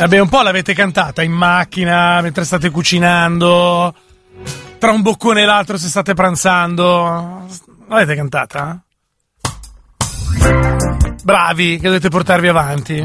Vabbè, un po' l'avete cantata in macchina, mentre state cucinando, tra un boccone e l'altro se state pranzando. L'avete cantata? Bravi, che dovete portarvi avanti.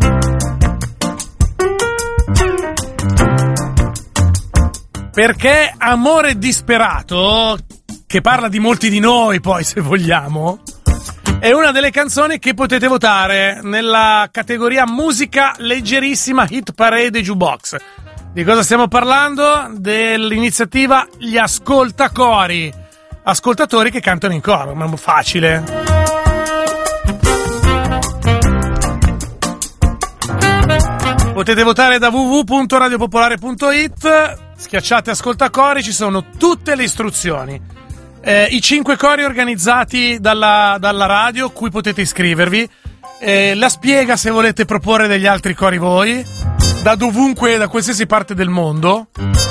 Perché Amore disperato, che parla di molti di noi poi se vogliamo, è una delle canzoni che potete votare nella categoria musica leggerissima Hit Parade e Jukebox. Di cosa stiamo parlando? Dell'iniziativa Gli Ascoltacori, ascoltatori che cantano in coro, ma è facile. Potete votare da www.radiopopolare.it, schiacciate Ascoltacori, ci sono tutte le istruzioni. I 5 cori organizzati dalla radio, cui potete iscrivervi, la spiega se volete proporre degli altri cori voi, da dovunque, da qualsiasi parte del mondo.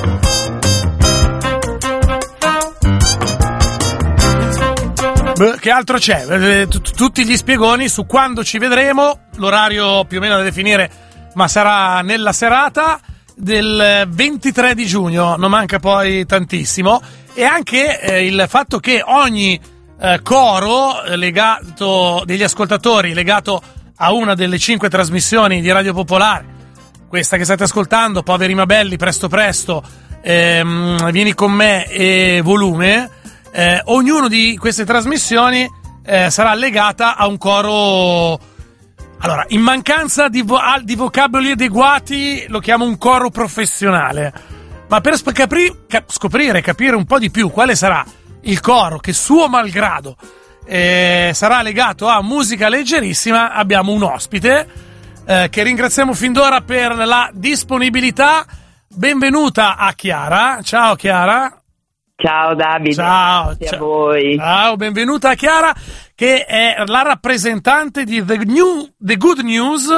Che altro c'è? Tutti gli spiegoni su quando ci vedremo, l'orario più o meno da definire, ma sarà nella serata del 23 di giugno, non manca poi tantissimo. E anche il fatto che ogni coro legato degli ascoltatori, legato a una delle 5 trasmissioni di Radio Popolare, questa che state ascoltando, Poveri ma Belli, Presto Presto, Vieni con me e Volume, ognuno di queste trasmissioni sarà legata a un coro. Allora, in mancanza di vocaboli adeguati lo chiamo un coro professionale. Ma per capire un po' di più quale sarà il coro che suo malgrado sarà legato a musica leggerissima, abbiamo un ospite che ringraziamo fin d'ora per la disponibilità. Benvenuta a Chiara. Ciao Chiara. Ciao Davide. Ciao a voi. Ciao, benvenuta a Chiara, che è la rappresentante di The Good News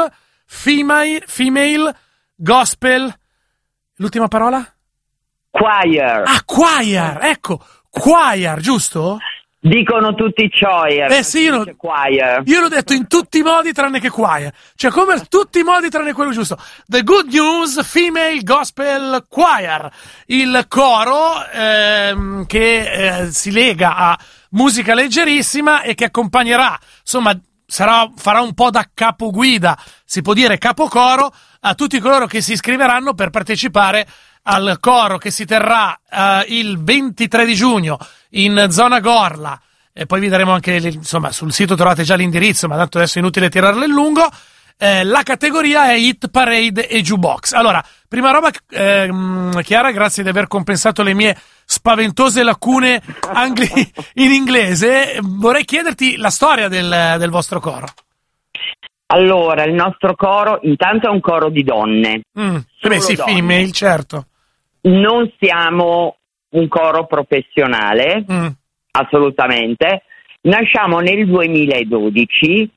Female Gospel. L'ultima parola? Choir. Ah, choir, ecco, choir, giusto? Dicono tutti choir. Sì, io l'ho detto in tutti i modi tranne che choir. Cioè, come tutti i modi tranne quello giusto. The Good News Female Gospel Choir. Il coro che si lega a musica leggerissima e che accompagnerà, insomma, farà un po' da capoguida, si può dire capocoro, a tutti coloro che si iscriveranno per partecipare al coro che si terrà il 23 di giugno in zona Gorla, e poi vi daremo anche, insomma, sul sito trovate già l'indirizzo, ma tanto adesso è inutile tirarlo in lungo. La categoria è Hit Parade e Jukebox. Allora, prima roba, Chiara, grazie di aver compensato le mie spaventose lacune in inglese. Vorrei chiederti la storia del vostro coro. Allora, il nostro coro intanto è un coro di donne. Sì, donne. Female, certo. Non siamo un coro professionale, assolutamente. Nasciamo nel 2012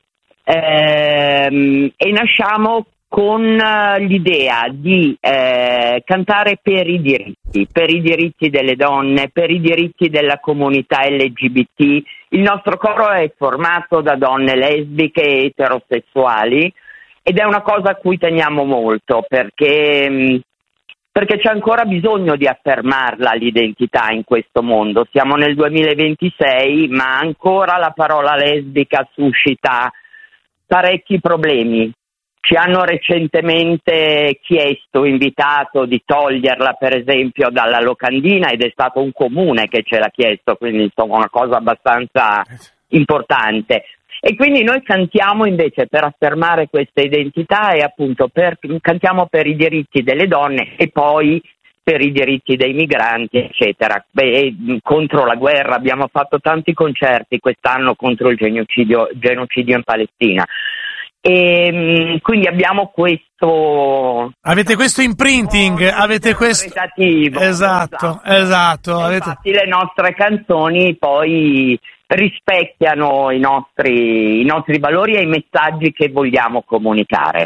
e nasciamo con l'idea di cantare per i diritti delle donne, per i diritti della comunità LGBT. Il nostro coro è formato da donne lesbiche e eterosessuali ed è una cosa a cui teniamo molto perché c'è ancora bisogno di affermarla l'identità in questo mondo. Siamo nel 2026, ma ancora la parola lesbica suscita parecchi problemi. Ci hanno recentemente invitato di toglierla per esempio dalla locandina ed è stato un comune che ce l'ha chiesto, quindi insomma una cosa abbastanza importante. E quindi noi cantiamo invece per affermare questa identità e appunto cantiamo per i diritti delle donne e poi per i diritti dei migranti, eccetera. Contro la guerra, abbiamo fatto tanti concerti quest'anno contro il genocidio in Palestina. E quindi abbiamo questo. Avete questo imprinting, avete questo. Esatto. Infatti le nostre canzoni poi rispecchiano i nostri valori e i messaggi che vogliamo comunicare.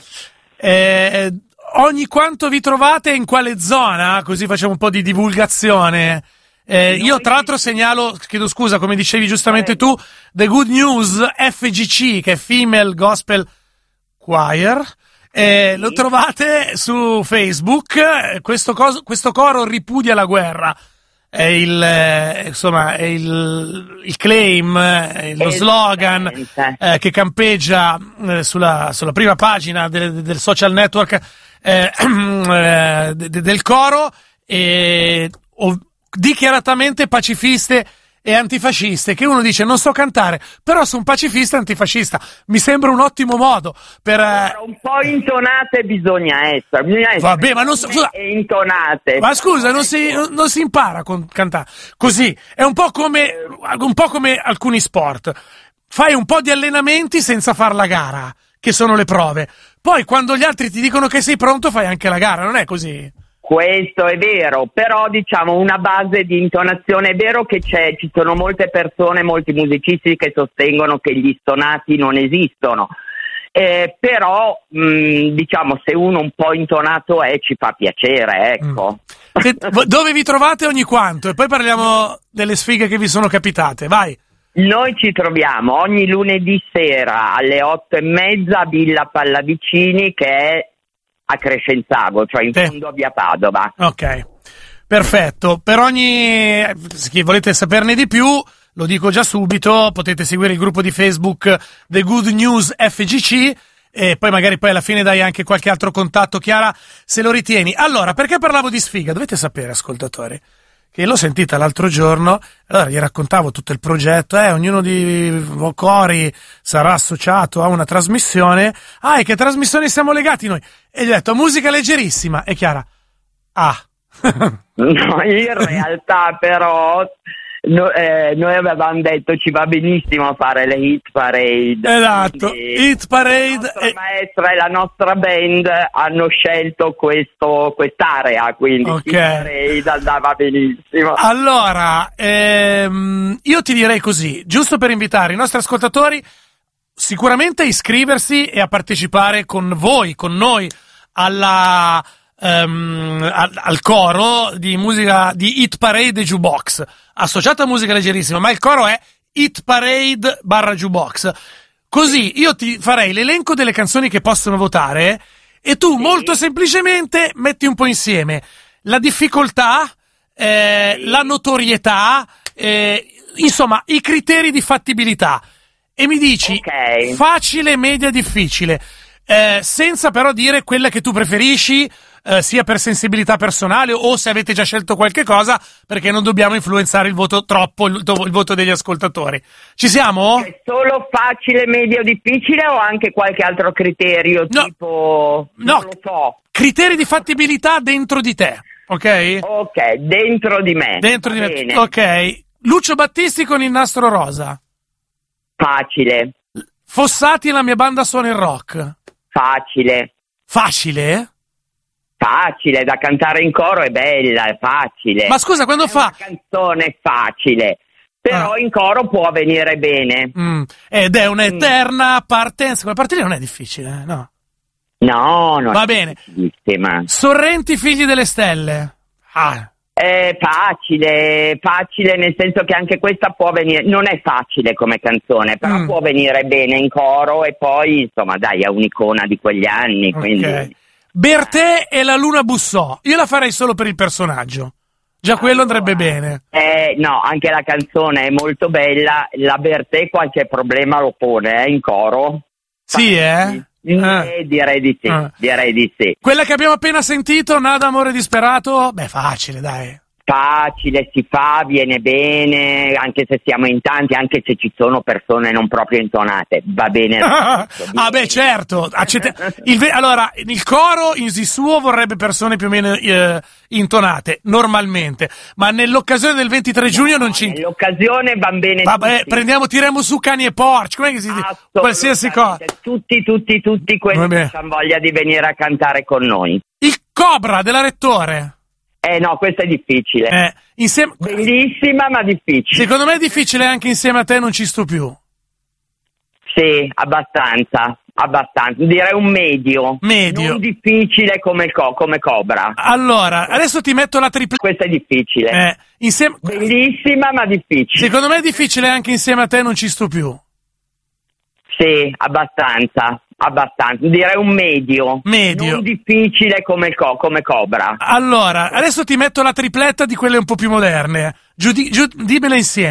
Ogni quanto vi trovate, in quale zona? Così facciamo un po' di divulgazione. Io tra l'altro segnalo, chiedo scusa, come dicevi giustamente tu, The Good News FGC, che è Female Gospel Choir. Lo trovate su Facebook. Questo coro ripudia la guerra. È il claim, lo slogan che campeggia sulla prima pagina del social network del coro, dichiaratamente pacifiste e antifasciste, che uno dice non so cantare, però sono pacifista e antifascista. Mi sembra un ottimo modo per un po' intonate bisogna essere. Vabbè, ma non so, intonate. Ma scusa, non si impara con cantare così. È un po' come alcuni sport. Fai un po' di allenamenti senza far la gara, che sono le prove. Poi quando gli altri ti dicono che sei pronto fai anche la gara, non è così? Questo è vero, però diciamo una base di intonazione. È vero che ci sono molte persone, molti musicisti che sostengono che gli stonati non esistono, però diciamo se uno un po' intonato ci fa piacere, ecco. Dove vi trovate ogni quanto? E poi parliamo delle sfighe che vi sono capitate, vai. Noi ci troviamo ogni lunedì sera alle 8:30 a Villa Pallavicini, che è a Crescenzago, cioè in fondo a via Padova. Ok, perfetto. Se volete saperne di più, lo dico già subito, potete seguire il gruppo di Facebook The Good News FGC e poi magari alla fine dai anche qualche altro contatto, Chiara, se lo ritieni. Allora, perché parlavo di sfiga? Dovete sapere, ascoltatori, che l'ho sentita l'altro giorno, allora gli raccontavo tutto il progetto, ognuno di cori sarà associato a una trasmissione. E che trasmissione siamo legati noi? E gli ho detto, musica leggerissima. E Chiara, No, in realtà però noi avevamo detto ci va benissimo fare le hit parade. Esatto, hit parade. La nostra maestra e la nostra band hanno scelto quest'area, quindi hit parade andava benissimo. Allora, io ti direi così, giusto per invitare i nostri ascoltatori sicuramente a iscriversi e a partecipare con noi al coro di musica di Hit Parade e Jukebox, associato a musica leggerissima, ma il coro è Hit Parade / Jukebox. Così io ti farei l'elenco delle canzoni che possono votare e tu molto semplicemente metti un po' insieme la difficoltà, la notorietà, insomma i criteri di fattibilità, e mi dici facile, media, difficile, senza però dire quella che tu preferisci, sia per sensibilità personale o se avete già scelto qualche cosa, perché non dobbiamo influenzare il voto troppo, il voto degli ascoltatori. Ci siamo? È solo facile, medio, difficile o anche qualche altro criterio? No, non lo so. Criteri di fattibilità dentro di te, ok? Ok, dentro di me. Dentro di me, ok. Lucio Battisti con Il nastro rosa. Facile. Fossati, La mia banda suona il rock. Facile. Facile? Facile, da cantare in coro è bella, è facile. Ma scusa, quando una canzone facile, però in coro può venire bene. Ed è un'eterna partenza. Quella parte lì non è difficile, no? No, non va è bene. difficilissima. Sorrenti, Figli delle stelle. È facile nel senso che anche questa può venire, non è facile come canzone, però può venire bene in coro e poi insomma dai, è un'icona di quegli anni, quindi. Bertè e La luna bussò. Io la farei solo per il personaggio. Già quello andrebbe bene. No, anche la canzone è molto bella. La Bertè qualche problema lo pone in coro. Sì, direi di sì, direi di sì. Quella che abbiamo appena sentito, Nada amore disperato, facile, dai. Facile, si fa, viene bene, anche se siamo in tanti, anche se ci sono persone non proprio intonate, va bene. Certo. Allora, il coro in sé suo vorrebbe persone più o meno intonate, normalmente, ma nell'occasione del 23 giugno non ci... Nell'occasione van bene tutti. Tiriamo su cani e porci, come si dice? Qualsiasi cosa. Tutti quelli che hanno voglia di venire a cantare con noi. Il Cobra della Rettore. No, questa è difficile. Bellissima, ma difficile. Secondo me è difficile anche Insieme a te non ci sto più. Sì, abbastanza. Direi un medio. Non difficile come Cobra. Allora, adesso ti metto la tripla. Questa è difficile. Bellissima, ma difficile. Secondo me è difficile anche Insieme a te non ci sto più. Sì, abbastanza. Abbastanza, direi un medio. Non difficile come Cobra. Allora, adesso ti metto la tripletta di quelle un po' più moderne. Dimmela insieme.